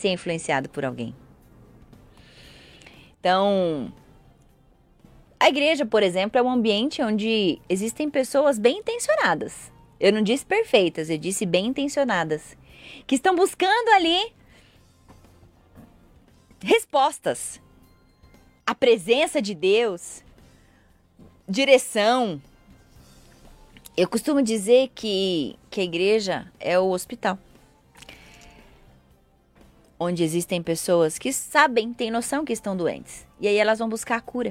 ser influenciado por alguém. Então, a igreja, por exemplo, é um ambiente onde existem pessoas bem intencionadas. Eu não disse perfeitas, eu disse bem intencionadas. Que estão buscando ali respostas. A presença de Deus, direção. Eu costumo dizer que a igreja é o hospital. Onde existem pessoas que sabem, têm noção que estão doentes. E aí elas vão buscar a cura.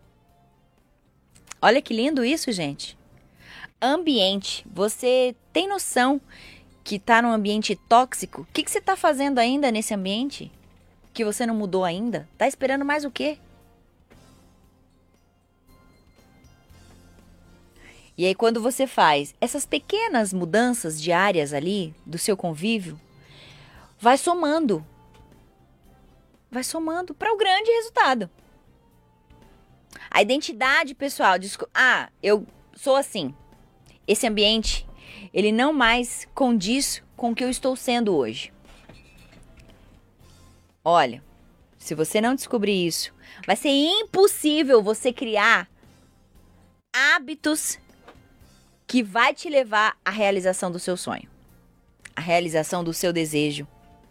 Olha que lindo isso, gente. Ambiente. Você tem noção que está num ambiente tóxico? O que você está fazendo ainda nesse ambiente? Que você não mudou ainda? Tá esperando mais o quê? E aí quando você faz essas pequenas mudanças diárias ali do seu convívio, vai somando para o grande resultado. A identidade pessoal, eu sou assim. Esse ambiente, ele não mais condiz com o que eu estou sendo hoje. Olha, se você não descobrir isso, vai ser impossível você criar hábitos que vai te levar à realização do seu sonho, à realização do seu desejo.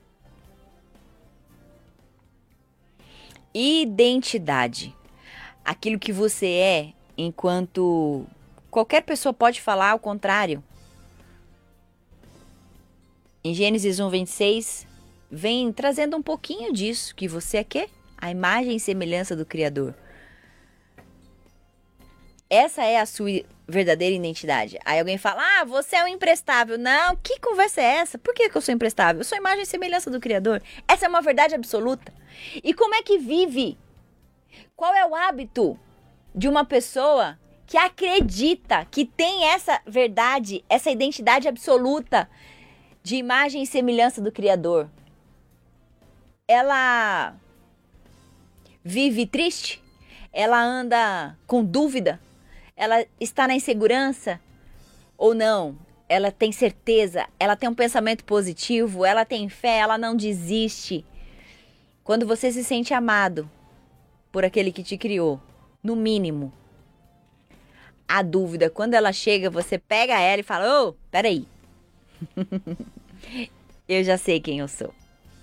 Identidade. Aquilo que você é, enquanto qualquer pessoa pode falar ao contrário. Em Gênesis 1:26, vem trazendo um pouquinho disso, que você é quê? A imagem e semelhança do Criador. Essa é a sua verdadeira identidade. Aí alguém fala, você é um imprestável. Não, que conversa é essa? Por que eu sou imprestável? Eu sou a imagem e semelhança do Criador. Essa é uma verdade absoluta. E como é que vive? Qual é o hábito de uma pessoa que acredita que tem essa verdade, essa identidade absoluta de imagem e semelhança do Criador? Ela vive triste? Ela anda com dúvida? Ela está na insegurança ou não? Ela tem certeza, ela tem um pensamento positivo, ela tem fé, ela não desiste. Quando você se sente amado por aquele que te criou, no mínimo, a dúvida, quando ela chega, você pega ela e fala, peraí. Eu já sei quem eu sou.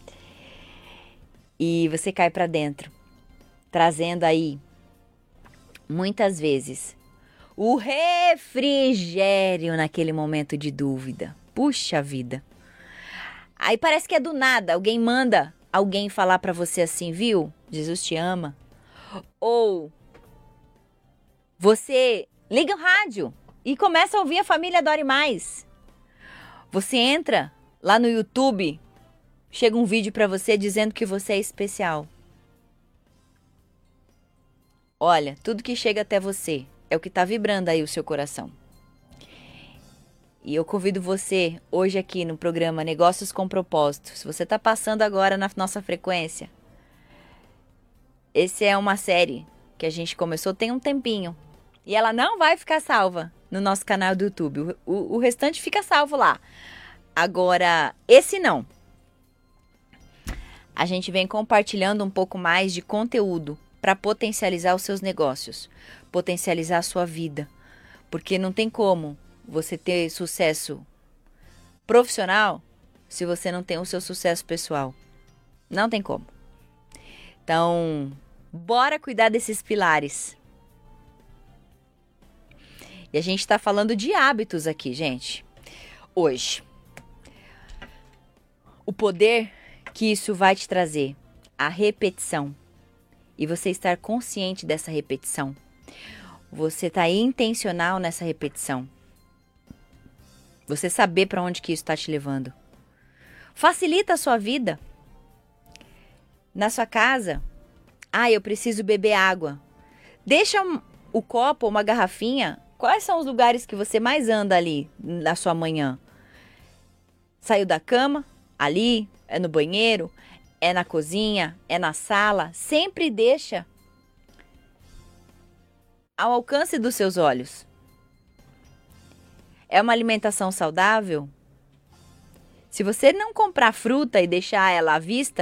E você cai para dentro, trazendo aí, muitas vezes, o refrigério naquele momento de dúvida. Puxa vida. Aí parece que é do nada. Alguém manda alguém falar para você assim, viu? Jesus te ama. Ou você liga o rádio e começa a ouvir a Família Adore Mais. Você entra lá no YouTube, chega um vídeo para você dizendo que você é especial. Olha, tudo que chega até você é o que está vibrando aí o seu coração. E eu convido você hoje aqui no programa Negócios com Propósito. Se você está passando agora na nossa frequência, essa é uma série que a gente começou tem um tempinho. E ela não vai ficar salva no nosso canal do YouTube. O restante fica salvo lá. Agora, esse não. A gente vem compartilhando um pouco mais de conteúdo para potencializar os seus negócios, potencializar a sua vida. Porque não tem como você ter sucesso profissional se você não tem o seu sucesso pessoal. Não tem como. Então, bora cuidar desses pilares. E a gente está falando de hábitos aqui, gente. Hoje. O poder que isso vai te trazer. A repetição. E você estar consciente dessa repetição. Você está intencional nessa repetição. Você saber para onde que isso está te levando. Facilita a sua vida. Na sua casa. Eu preciso beber água. Deixa o copo, uma garrafinha. Quais são os lugares que você mais anda ali na sua manhã? Saiu da cama? Ali? É no banheiro? É na cozinha? É na sala? Sempre deixa ao alcance dos seus olhos. É uma alimentação saudável? Se você não comprar fruta e deixar ela à vista,